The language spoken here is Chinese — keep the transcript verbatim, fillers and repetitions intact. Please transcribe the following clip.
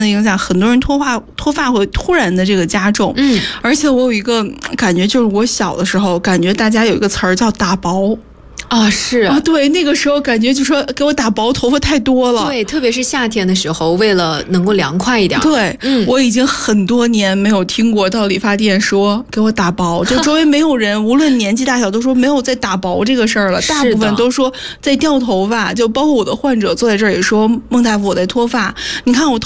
的影响，很多人脱发脱发会突然的这个加重。 嗯， 而且我有一个感觉，就是我小的时候感觉大家有一个词儿叫打薄。 啊，是啊，对，那个时候感觉就说给我打薄，头发太多了。 对，特别是夏天的时候，为了能够凉快一点。 对，嗯，我已经很多年没有听过到理发店说给我打薄，就周围没有人，无论年纪大小，都说没有在打薄这个事儿了。大部分都说在掉头发，就包括我的患者坐在这儿也说，孟大夫我在脱发，你看我